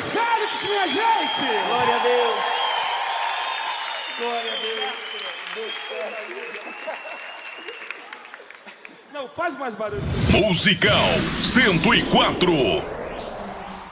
Félix, minha gente! Glória a Deus! Glória a Deus! Não, faz mais barulho. Musical 104.